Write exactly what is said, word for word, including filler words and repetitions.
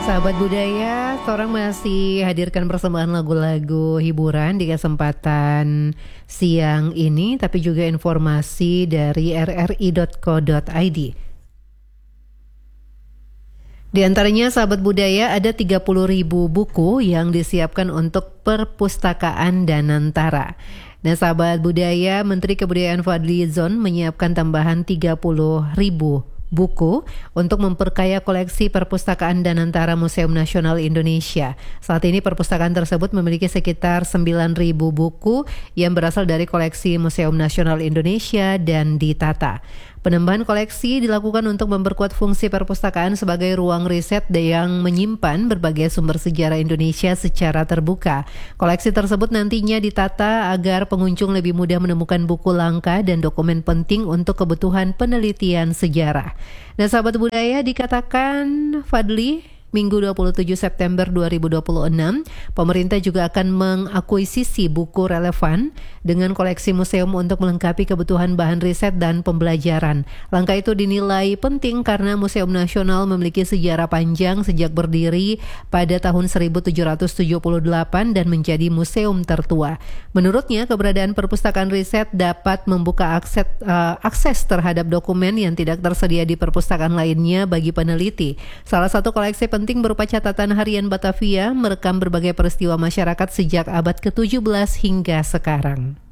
Sahabat budaya, seorang masih hadirkan persembahan lagu-lagu hiburan di kesempatan siang ini, tapi juga informasi dari r r i dot co dot i d. Di antaranya sahabat budaya ada tiga puluh ribu buku yang disiapkan untuk perpustakaan Danantara. Nah sahabat budaya, Menteri Kebudayaan Fadly Zon menyiapkan tambahan tiga puluh ribu buku untuk memperkaya koleksi perpustakaan Danantara Museum Nasional Indonesia. Saat ini perpustakaan tersebut memiliki sekitar sembilan ribu buku yang berasal dari koleksi Museum Nasional Indonesia dan ditata. Penambahan koleksi dilakukan untuk memperkuat fungsi perpustakaan sebagai ruang riset yang menyimpan berbagai sumber sejarah Indonesia secara terbuka. Koleksi tersebut nantinya ditata agar pengunjung lebih mudah menemukan buku langka dan dokumen penting untuk kebutuhan penelitian sejarah. Nah, sahabat budaya, dikatakan Fadly, Minggu dua puluh tujuh September dua ribu dua puluh enam, pemerintah juga akan mengakuisisi buku relevan dengan koleksi museum untuk melengkapi kebutuhan bahan riset dan pembelajaran. Langkah itu dinilai penting karena Museum Nasional memiliki sejarah panjang sejak berdiri pada tahun seribu tujuh ratus tujuh puluh delapan dan menjadi museum tertua. Menurutnya, keberadaan perpustakaan riset dapat membuka akses, uh, akses terhadap dokumen yang tidak tersedia di perpustakaan lainnya bagi peneliti. Salah satu koleksi penting berupa catatan harian Batavia merekam berbagai peristiwa masyarakat sejak abad ke tujuh belas hingga sekarang.